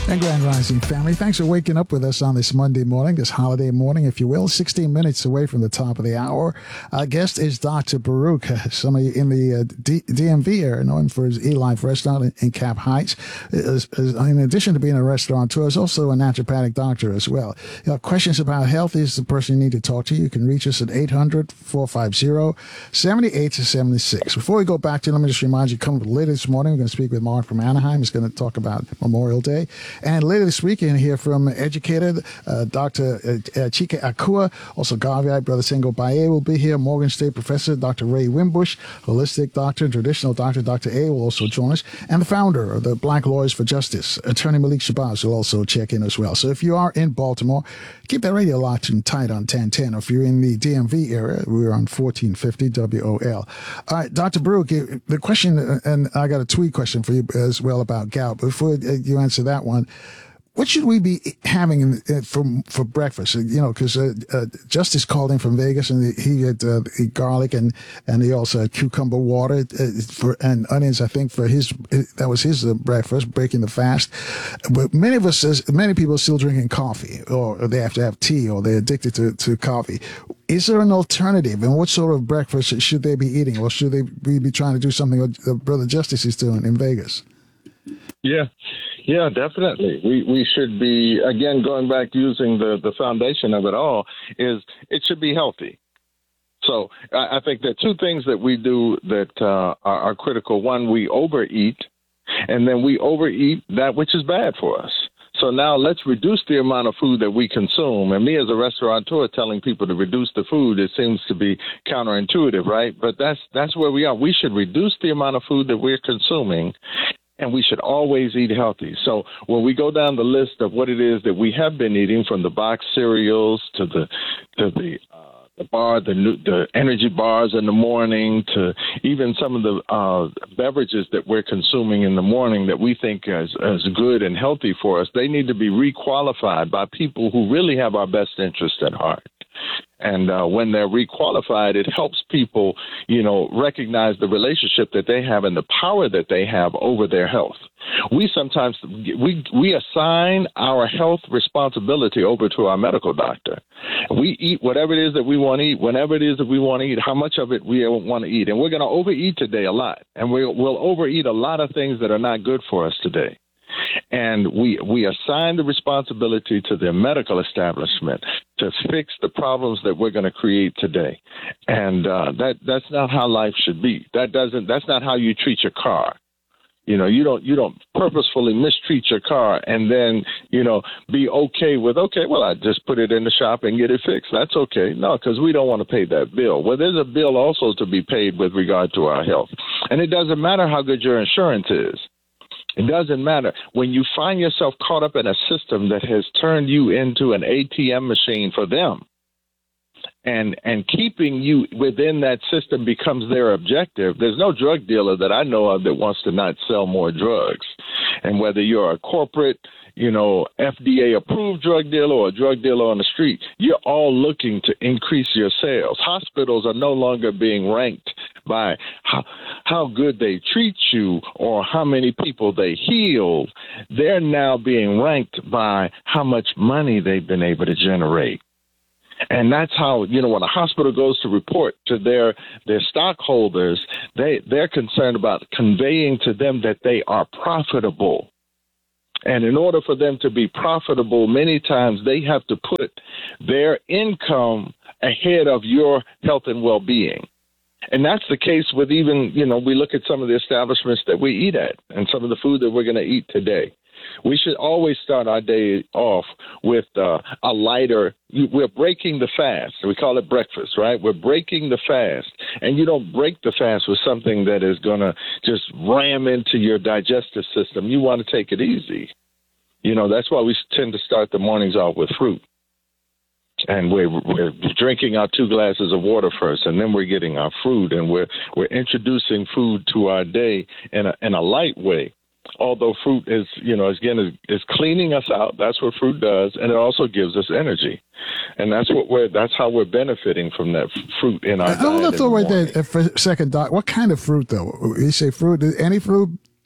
And Grand Rising family, thanks for waking up with us on this Monday morning, this holiday morning, if you will. 16 minutes away from the top of the hour. Our guest is Dr. Baruch, somebody in the DMV area, known for his E-Life restaurant in Cap Heights. In addition to being a restaurateur, is also a naturopathic doctor as well. You have questions about health, is the person you need to talk to. You can reach us at 800-450-7876. Before we go back to, let me just remind you, coming later this morning, we're going to speak with Mark from Anaheim. He's going to talk about Memorial Day. And later this week, you're going to hear from educator Dr. Chike Akua, also Garvey, Brother Sengo Baye will be here. Morgan State professor Dr. Ray Wimbush, holistic doctor, traditional doctor Dr. A will also join us. And the founder of the Black Lawyers for Justice, Attorney Malik Shabazz, will also check in as well. So if you are in Baltimore, keep that radio locked and tight on 1010. Or if you're in the DMV area, we're on 1450 WOL. All right, Dr. Baruch, the question, and I got a tweet question for you as well about gout. Before you answer that one, what should we be having for breakfast? Because Justice called in from Vegas, and he had garlic and he also had cucumber water and onions. I think that was his breakfast, breaking the fast. But many people are still drinking coffee, or they have to have tea, or they're addicted to coffee. Is there an alternative, and what sort of breakfast should they be eating, or should they be trying to do something what Brother Justice is doing in Vegas? Yeah, definitely. We should be, again, going back using the foundation of it all, is it should be healthy. So I think there are two things that we do that are critical. One, we overeat, and then we overeat that which is bad for us. So now let's reduce the amount of food that we consume. And me as a restaurateur telling people to reduce the food, it seems to be counterintuitive, right? But that's where we are. We should reduce the amount of food that we're consuming, and we should always eat healthy. So when we go down the list of what it is that we have been eating, from the box cereals to the energy bars in the morning, to even some of the beverages that we're consuming in the morning that we think is good and healthy for us, they need to be requalified by people who really have our best interest at heart. And when they're requalified, it helps people, recognize the relationship that they have and the power that they have over their health. We sometimes we assign our health responsibility over to our medical doctor. We eat whatever it is that we want to eat, whenever it is that we want to eat, how much of it we want to eat. And we're going to overeat today a lot. And we'll overeat a lot of things that are not good for us today. And we assign the responsibility to the medical establishment to fix the problems that we're going to create today. And that's not how life should be. That's not how you treat your car. You don't purposefully mistreat your car and then, be okay with, well, I just put it in the shop and get it fixed. That's okay. No, because we don't want to pay that bill. Well, there's a bill also to be paid with regard to our health. And it doesn't matter how good your insurance is. It doesn't matter. When you find yourself caught up in a system that has turned you into an ATM machine for them, and keeping you within that system becomes their objective. There's no drug dealer that I know of that wants to not sell more drugs. And whether you're a corporate, FDA-approved drug dealer or a drug dealer on the street, you're all looking to increase your sales. Hospitals are no longer being ranked by how good they treat you or how many people they heal. They're now being ranked by how much money they've been able to generate. And that's how, when a hospital goes to report to their stockholders, they're concerned about conveying to them that they are profitable. And in order for them to be profitable, many times they have to put their income ahead of your health and well-being. And that's the case with even, we look at some of the establishments that we eat at and some of the food that we're going to eat today. We should always start our day off with a lighter. We're breaking the fast. We call it breakfast, right? We're breaking the fast. And you don't break the fast with something that is going to just ram into your digestive system. You want to take it easy. That's why we tend to start the mornings off with fruit. And we're drinking our 2 glasses of water first, and then we're getting our fruit, and we're introducing food to our day in a light way. Although fruit is cleaning us out. That's what fruit does, and it also gives us energy, and that's how we're benefiting from that fruit in our diet. I want to throw right there for a second, Doc. What kind of fruit, though? You say fruit? Any fruit?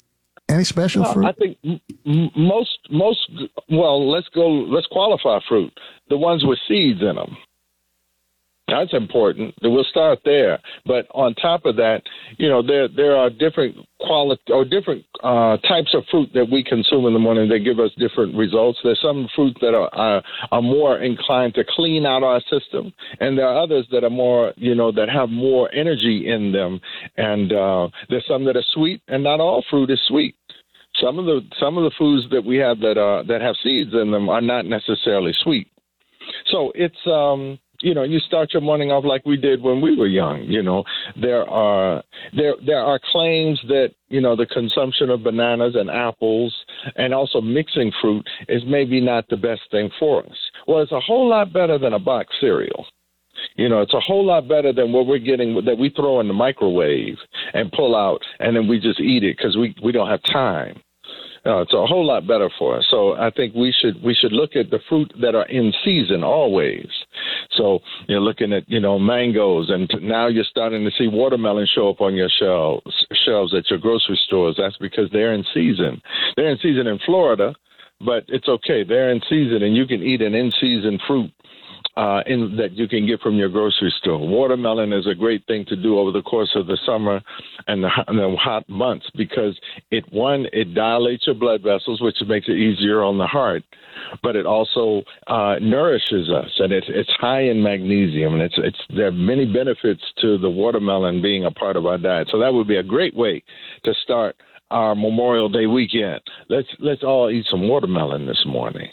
Any special fruit? I think most. Well, let's qualify fruit. The ones with seeds in them. That's important. We'll start there. But on top of that, there are different quality or different types of fruit that we consume in the morning that give us different results. There's some fruit that are more inclined to clean out our system, and there are others that are more, that have more energy in them. And there's some that are sweet, and not all fruit is sweet. Some of the foods that we have that have seeds in them are not necessarily sweet. So it's you start your morning off like we did when we were young. There are claims that the consumption of bananas and apples and also mixing fruit is maybe not the best thing for us. Well, it's a whole lot better than a box cereal. It's a whole lot better than what we're getting that we throw in the microwave and pull out, and then we just eat it because we don't have time. It's a whole lot better for us. So I think we should look at the fruit that are in season always. So you're looking at, mangoes, and now you're starting to see watermelon show up on your shelves at your grocery stores. That's because they're in season. They're in season in Florida, but it's okay. They're in season, and you can eat an in-season fruit that you can get from your grocery store. Watermelon is a great thing to do over the course of the summer and the hot months because it dilates your blood vessels, which makes it easier on the heart, but it also nourishes us, and it's high in magnesium, and there are many benefits to the watermelon being a part of our diet. So that would be a great way to start our Memorial Day weekend. Let's all eat some watermelon this morning.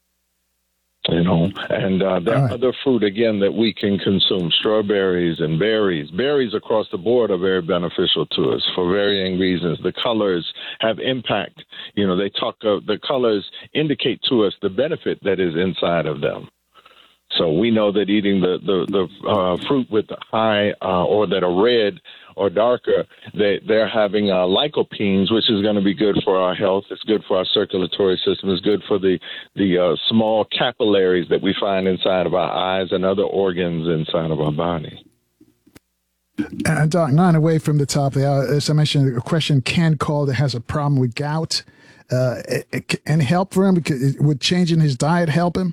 And there are other fruit, again, that we can consume, strawberries and berries. Berries across the board are very beneficial to us for varying reasons. The colors have impact. The colors indicate to us the benefit that is inside of them. So we know that eating the fruit with high or that are red or darker, they're having lycopenes, which is going to be good for our health. It's good for our circulatory system. It's good for the small capillaries that we find inside of our eyes and other organs inside of our body. And Doc, not away from the top of the hour, as I mentioned, a question Ken called that has a problem with gout. Any help for him? Would changing his diet help him?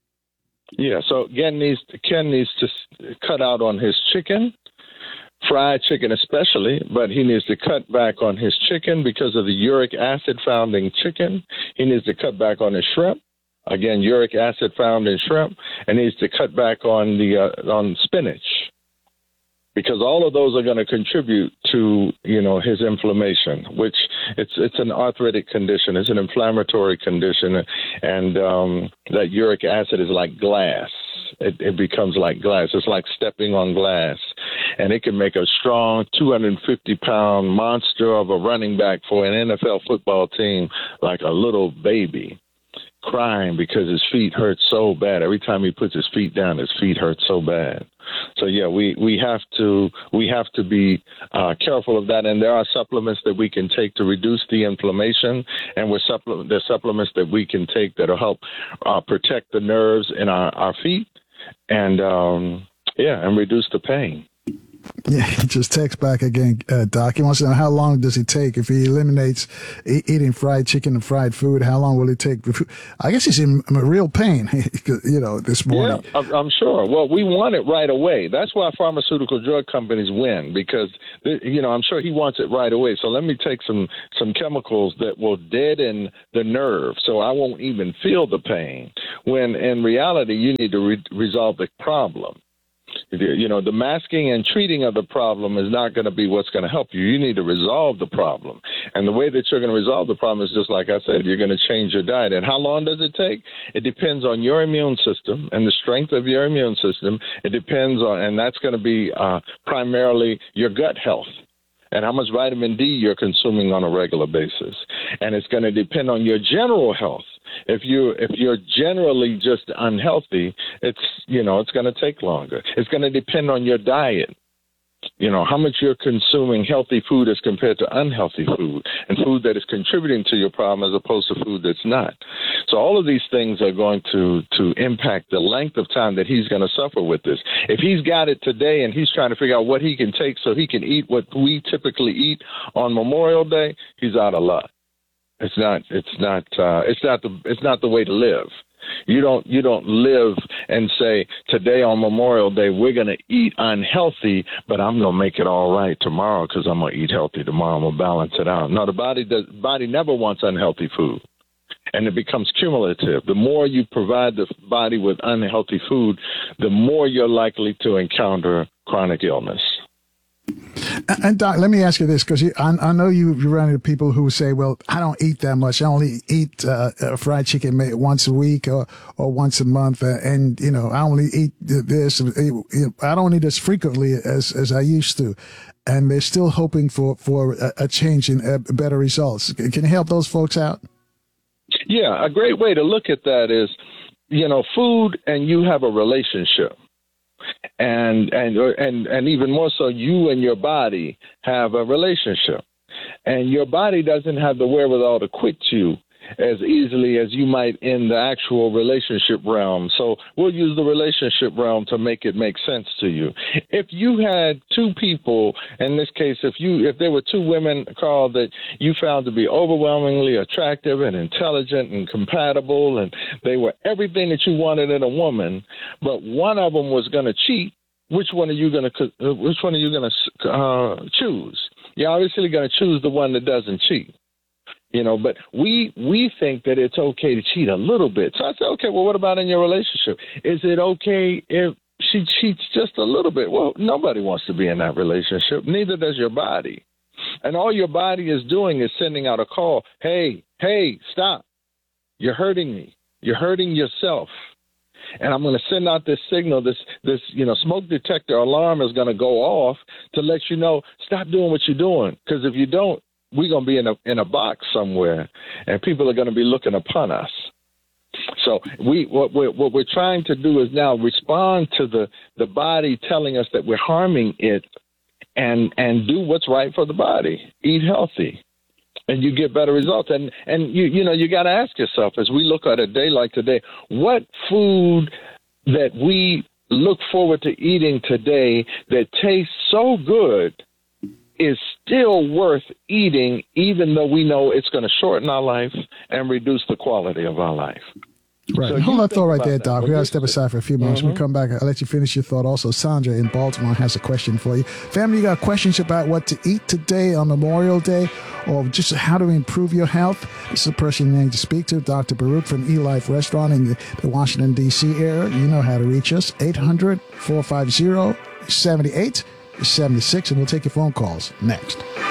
Yeah, so Ken needs to cut out on his chicken, fried chicken especially, but he needs to cut back on his chicken because of the uric acid found in chicken. He needs to cut back on his shrimp. Again, uric acid found in shrimp, and he needs to cut back on spinach, because all of those are going to contribute to his inflammation, which it's an arthritic condition, it's an inflammatory condition, and that uric acid is like glass. It becomes like glass. It's like stepping on glass, and it can make a strong 250-pound monster of a running back for an NFL football team like a little baby, crying because his feet hurt so bad. Every time he puts his feet down, his feet hurt so bad. So yeah, we have to be careful of that. And there are supplements that we can take to reduce the inflammation, and there's supplements that we can take that'll help protect the nerves in our feet, and reduce the pain. Yeah, he just texts back again, Doc. He wants to know how long does it take if he eliminates eating fried chicken and fried food. How long will it take? I guess he's in real pain, this morning. Yeah, I'm sure. Well, we want it right away. That's why pharmaceutical drug companies win, because I'm sure he wants it right away. So let me take some chemicals that will deaden the nerve, so I won't even feel the pain. When in reality, you need to resolve the problem. The masking and treating of the problem is not going to be what's going to help you. You need to resolve the problem. And the way that you're going to resolve the problem is just like I said, you're going to change your diet. And how long does it take? It depends on your immune system and the strength of your immune system. It depends on, and that's going to be primarily your gut health and how much vitamin D you're consuming on a regular basis. And it's going to depend on your general health. If you're generally just unhealthy, it's going to take longer. It's going to depend on your diet. How much you're consuming healthy food as compared to unhealthy food, and food that is contributing to your problem as opposed to food that's not. So all of these things are going to impact the length of time that he's going to suffer with this. If he's got it today and he's trying to figure out what he can take so he can eat what we typically eat on Memorial Day, he's out of luck. It's not the way to live. You don't live and say, today on Memorial Day we're going to eat unhealthy, but I'm going to make it all right tomorrow because I'm going to eat healthy tomorrow. I'm going to balance it out. No, the body never wants unhealthy food, and it becomes cumulative. The more you provide the body with unhealthy food, the more you're likely to encounter chronic illness. And Doc, let me ask you this, because I know you run into people who say, well, I don't eat that much. I only eat fried chicken once a week or once a month. And, you know, I only eat this. I don't eat as frequently as I used to. And they're still hoping for a change in better results. Can you help those folks out? Yeah, a great way to look at that is, you know, food and you have a relationship. And even more so, you and your body have a relationship, and your body doesn't have the wherewithal to quit you as easily as you might in the actual relationship realm. So we'll use the relationship realm to make it make sense to you. If you had two people, in this case, if there were two women, Carl, that you found to be overwhelmingly attractive and intelligent and compatible, and they were everything that you wanted in a woman, but one of them was going to cheat, which one are you going to choose? You're obviously going to choose the one that doesn't cheat. You know, but we think that it's okay to cheat a little bit. So I said, okay, well, what about in your relationship? Is it okay if she cheats just a little bit? Well, nobody wants to be in that relationship. Neither does your body. And all your body is doing is sending out a call. Hey, stop. You're hurting me. You're hurting yourself. And I'm going to send out this signal, this smoke detector alarm is going to go off to let you know, stop doing what you're doing. Because if you don't, we're going to be in a box somewhere, and people are going to be looking upon us. So what we're trying to do is now respond to the body telling us that we're harming it, and do what's right for the body. Eat healthy, and you get better results. And you got to ask yourself, as we look at a day like today, what food that we look forward to eating today that tastes so good is still worth eating, even though we know it's going to shorten our life and reduce the quality of our life. Right. So hold that thought right there, Doc. We got to step aside for a few moments. When we come back, I'll let you finish your thought. Also, Sandra in Baltimore has a question for you. Family, you got questions about what to eat today on Memorial Day, or just how to improve your health? This is a person you need to speak to, Dr. Baruch from E-Life Restaurant in the Washington, D.C. area. You know how to reach us, 800-450-7876, and we'll take your phone calls next.